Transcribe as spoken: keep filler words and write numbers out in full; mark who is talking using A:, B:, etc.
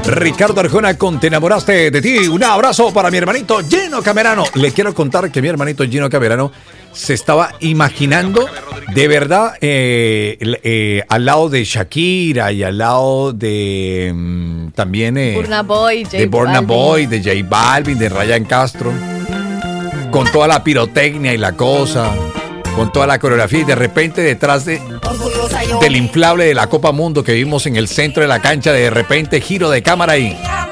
A: Ricardo Arjona con Te enamoraste de ti. Un abrazo para mi hermanito Gino Camerano. Le quiero contar que mi hermanito Gino Camerano se estaba imaginando de verdad eh, eh, al lado de Shakira y al lado de mm, también eh,
B: Burna Boy, J
A: de Burna
B: Balvin.
A: Boy, de J Balvin, de Ryan Castro, con toda la pirotecnia y la cosa, con toda la coreografía, y de repente detrás de del inflable de la Copa Mundo que vimos en el centro de la cancha, de repente giro de cámara y